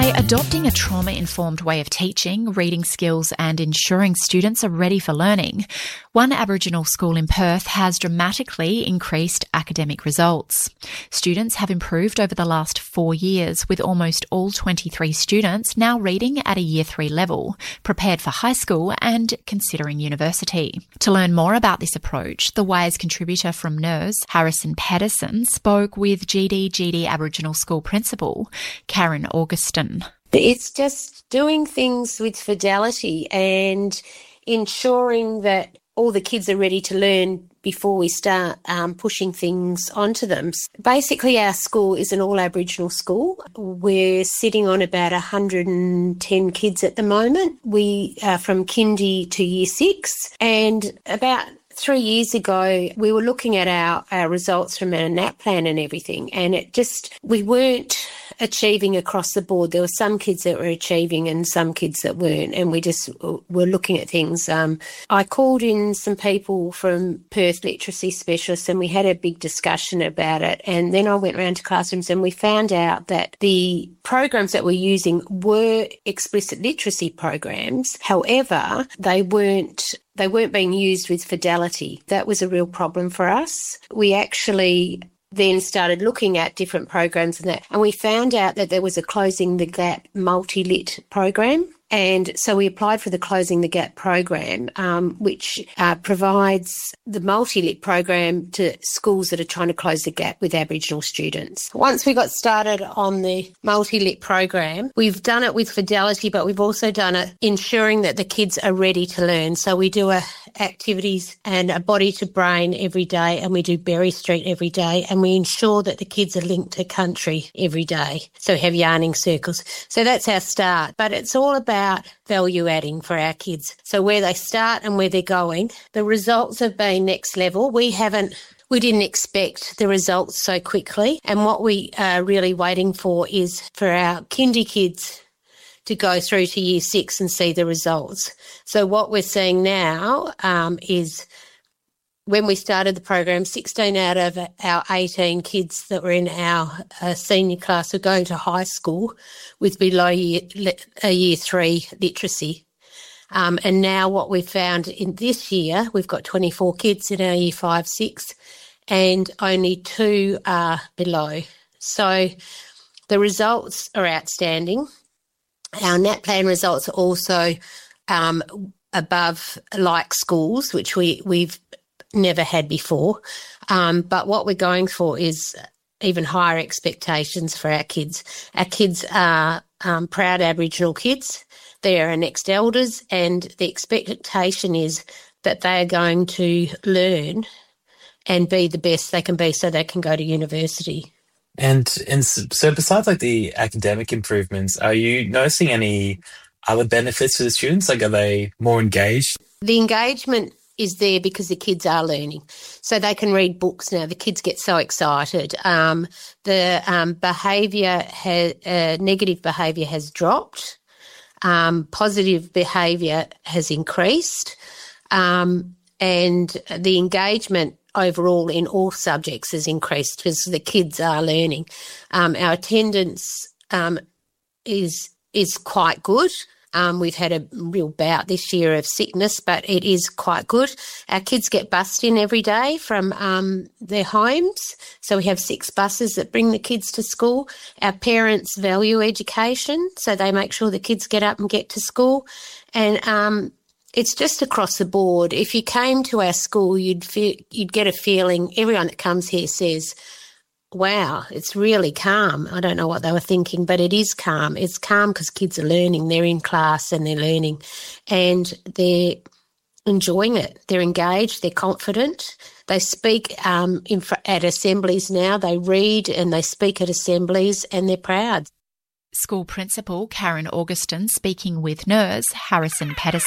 By adopting a trauma-informed way of teaching, reading skills and ensuring students are ready for learning, one Aboriginal school in Perth has dramatically increased academic results. Students have improved over the last 4 years, with almost all 23 students now reading at a Year 3 level, prepared for high school and considering university. To learn more about this approach, the WISE contributor from NERS, Harrison Pedersen, spoke with GD Aboriginal School Principal Karen Augustin. It's just doing things with fidelity and ensuring that all the kids are ready to learn before we start pushing things onto them. Basically, our school is an all-Aboriginal school. We're sitting on about 110 kids at the moment. We are from kindy to Year 6, and about 3 years ago, we were looking at our results from our NAPLAN and everything, and we weren't achieving across the board. There were some kids that were achieving and some kids that weren't, and we just were looking at things. I called in some people from Perth literacy specialists and we had a big discussion about it, and then I went around to classrooms and we found out that the programs that we're using were explicit literacy programs. However, they weren't being used with fidelity. That was a real problem for us. We actually then started looking at different programs and we found out that there was a Closing the Gap multi-lit program. And so we applied for the Closing the Gap program, which provides the multi-lit program to schools that are trying to close the gap with Aboriginal students. Once we got started on the multi-lit program, we've done it with fidelity, but we've also done it ensuring that the kids are ready to learn. So we do activities and a body to brain every day, and we do Berry Street every day, and we ensure that the kids are linked to country every day. So we have yarning circles. So that's our start. But it's all about value adding for our kids. So where they start and where they're going. The results have been next level. We didn't expect the results so quickly. And what we are really waiting for is for our kindy kids to go through to Year 6 and see the results. So what we're seeing now is when we started the program, 16 out of our 18 kids that were in our senior class were going to high school with below Year 3 literacy. And now what we've found in this year, we've got 24 kids in our Year 5, 6, and only 2 are below. So the results are outstanding. Our NAPLAN results are also above like schools, which we've never had before. But what we're going for is even higher expectations for our kids. Our kids are proud Aboriginal kids. They are our next elders, and the expectation is that they are going to learn and be the best they can be so they can go to university. And so besides like the academic improvements, are you noticing any other benefits for the students? Like, are they more engaged? The engagement is there because the kids are learning. So they can read books now. The kids get so excited. The negative behaviour has dropped. Positive behaviour has increased. And the engagement overall in all subjects has increased because the kids are learning. Our attendance is quite good. We've had a real bout this year of sickness, but it is quite good. Our kids get bussed in every day from their homes. So we have 6 buses that bring the kids to school. Our parents value education, so they make sure the kids get up and get to school. And it's just across the board. If you came to our school, you'd get a feeling, everyone that comes here says, wow, it's really calm. I don't know what they were thinking, but it is calm. It's calm because kids are learning. They're in class and they're learning and they're enjoying it. They're engaged. They're confident. They speak at assemblies now. They read and they speak at assemblies and they're proud. School Principal Karen Augustin speaking with NERS Harrison Pedersen.